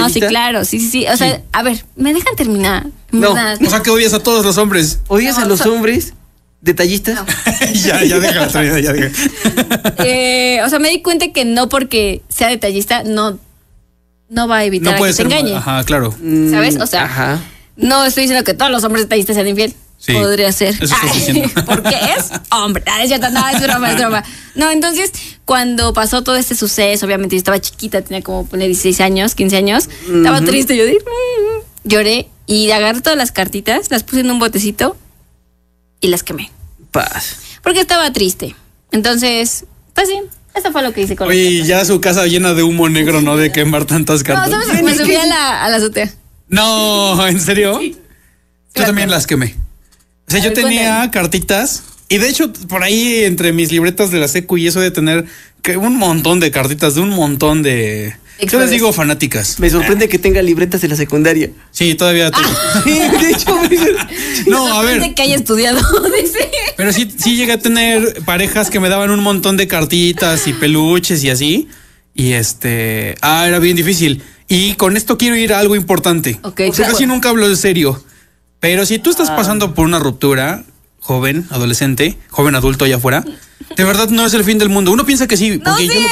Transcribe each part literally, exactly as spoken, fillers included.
No, sí, claro, sí, sí, sí. O sea, sí. A ver, ¿me dejan terminar? No. O sea, que odias a todos los hombres. ¿Odias no, a los so... hombres detallistas? No. ya, ya déjala, ya déjala. eh, o sea, me di cuenta que no porque sea detallista, no, no va a evitar no puede que ser, te engañe. Ajá, claro. ¿Sabes? O sea, ajá. No estoy diciendo que todos los hombres detallistas sean infiel. Sí, podría ser. Eso estoy diciendo. Porque es hombre. No, es cierto, no, es broma, es broma. No, entonces, cuando pasó todo este suceso, obviamente yo estaba chiquita, tenía como poner dieciséis años, quince años, uh-huh. Estaba triste, yo dije, mm, lloré y agarré todas las cartitas, las puse en un botecito y las quemé. Paz. Porque estaba triste. Entonces, pues sí, eso fue lo que hice con Oye, y ya su casa llena de humo negro, ¿no? De quemar tantas cartas. No, ¿sabes? Me subí a la, a la azotea. No, ¿en serio? Sí. Yo claro. también las quemé. O sea, yo ver, tenía cuéntame. cartitas y de hecho por ahí entre mis libretas de la secu y eso de tener que un montón de cartitas de un montón de... Yo les digo fanáticas. Me sorprende eh. que tenga libretas de la secundaria. Sí, todavía tengo. Ah. Sí, de hecho. No, a ver. que haya estudiado. Dice. Pero sí, sí llegué a tener parejas que me daban un montón de cartitas y peluches y así. Y este... Ah, era bien difícil. Y con esto quiero ir a algo importante. Okay, o sea, claro. Casi nunca hablo de serio. Pero si tú estás pasando por una ruptura, joven, adolescente, joven adulto allá afuera, de verdad no es el fin del mundo. Uno piensa que sí. No, sí yo lo...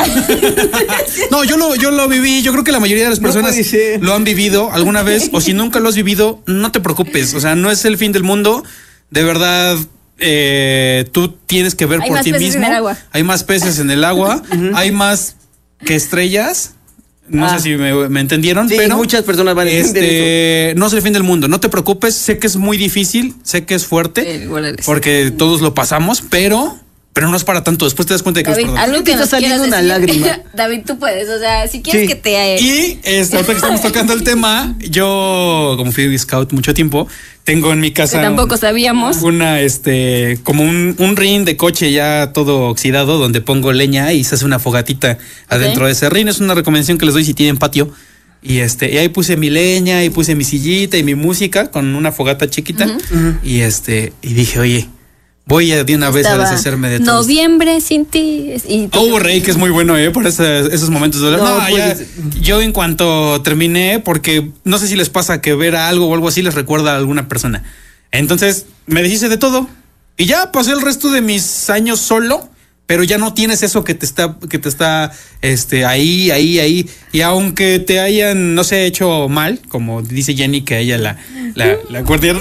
es. no, yo lo, yo lo viví. Yo creo que la mayoría de las personas no lo han vivido alguna vez. O si nunca lo has vivido, no te preocupes. O sea, no es el fin del mundo. De verdad, eh, tú tienes que ver Hay por más ti peces mismo. En el agua. Hay más peces en el agua. Uh-huh. Hay más que estrellas. No ah. sé si me, me entendieron, sí, pero muchas personas van a entender este, eso. No es el fin del mundo. No te preocupes, sé que es muy difícil, sé que es fuerte, sí, porque todos lo pasamos, pero pero no es para tanto. Después te das cuenta de que David, es para algo que está saliendo una lágrima. David, tú puedes, o sea, si quieres sí. que te... Y este, ahorita que estamos tocando el tema, yo, como fui scout mucho tiempo, tengo en mi casa... Que tampoco sabíamos. Una, este, como un, un ring de coche ya todo oxidado, donde pongo leña y se hace una fogatita adentro okay. de ese ring. Es una recomendación que les doy si tienen patio. Y este, y ahí puse mi leña y puse mi sillita y mi música con una fogata chiquita. Uh-huh. Uh-huh. Y este, y dije, oye... Voy a de una Estaba vez a deshacerme de todo. Noviembre sin ti. Y oh, Rey, que es muy bueno, ¿eh? Por ese, esos momentos de dolor. No, no ya, yo en cuanto terminé, porque no sé si les pasa que ver a algo o algo así les recuerda a alguna persona. Entonces, me deshice de todo. Y ya pasé el resto de mis años solo, pero ya no tienes eso que te está, que te está este, ahí, ahí, ahí. Y aunque te hayan, no sé, hecho mal, como dice Jenny, que a ella la, la, la guardiana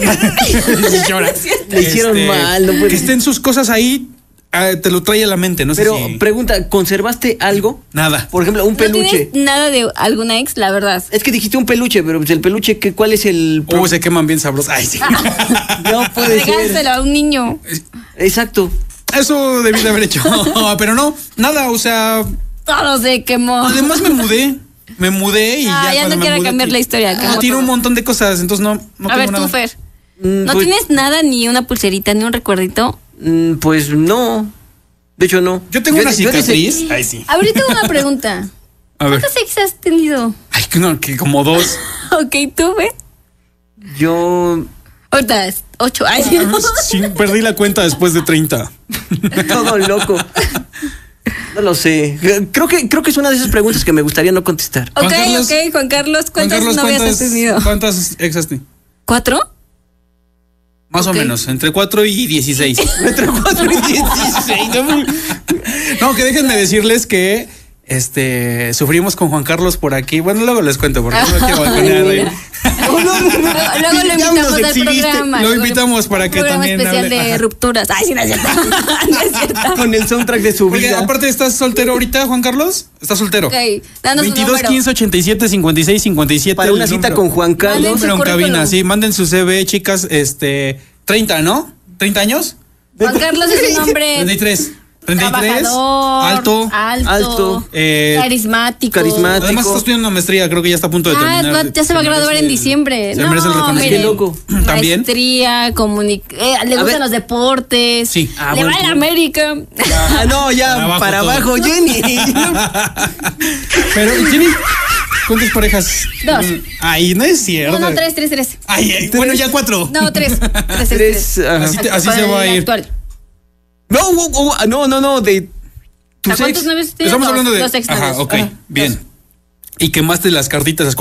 le hicieron este, mal, no puede... que estén sus cosas ahí, uh, te lo trae a la mente, no sé. Pero si... pregunta, ¿conservaste algo? Nada. Por ejemplo, un peluche. ¿No nada de alguna ex, la verdad? Es que dijiste un peluche, pero el peluche, ¿qué, ¿cuál es el...? Oh, se queman bien sabrosos. Ay, sí. No puede ser. Regálselo a un niño. Exacto. Eso debí de haber hecho. Pero no, nada, o sea... Todo se quemó. Además me mudé. Me mudé y ah, ya. Ya no quiero mudé, cambiar la historia. No, tiene un montón de cosas, entonces no, no a tengo ver, nada. tú, Fer. Mm, ¿No pues, tienes nada, ni una pulserita, ni un recuerdito? Mm, pues no. De hecho, no. Yo tengo yo, una cicatriz. Sí. Ay, sí. Ahorita tengo una pregunta. A ver. ¿Cuántas ex has tenido? Ay, no, que como dos. Ok, tú, ¿ves? Yo... Ahorita es ocho. Ay, no. Sí, perdí la cuenta después de treinta. Todo loco. No lo sé. Creo que, creo que es una de esas preguntas que me gustaría no contestar. Ok, Juan Carlos, ok, Juan Carlos, ¿cuántas Juan Carlos, novias ¿cuántas, has tenido? ¿Cuántas ex has tenido? ¿Cuatro? Más okay. o menos, entre cuatro y dieciséis. Entre cuatro y dieciséis. No, que déjenme decirles que este sufrimos con Juan Carlos por aquí. Bueno, luego les cuento porque no quiero balconear de... No, no, no, no. Luego lo invitamos al programa. Lo invitamos para que también especial hable. de rupturas. Ay, sí, no es cierto. No es cierto. Con el soundtrack de su Porque, vida. aparte, ¿estás soltero ahorita, Juan Carlos? ¿Estás soltero? Ok, danos veintidós, quince, ochenta y siete, cincuenta y seis, cincuenta y siete. Para una cita con Juan Carlos. Pero en cabina, sí, manden su C V, chicas, este, treinta, ¿no? ¿treinta años? Juan Carlos es un hombre... treinta y tres. treinta y tres, alto, alto, alto eh, carismático. carismático. Además está estudiando una maestría, creo que ya está a punto de ah, terminar. Ya se va a graduar en diciembre. Se no, merece el reconocimiento. Qué loco. También. Maestría, comunic eh, le gustan los deportes. Sí. Ah, le bueno, va a la América. Ah, no, ya, para abajo, para abajo Jenny. Pero, Jenny, ¿cuántas parejas? Dos. Ay, no es cierto. No, no, tres, tres, tres. Ay, ay bueno, ya cuatro. No, tres. Tres, tres. tres. Así, te, así se va a ir. Actual. No, oh, no, no, no, de tus ex. Estamos hablando de... Dos ex. Ajá, ok, ajá, bien. Dos. Y quemaste las cartitas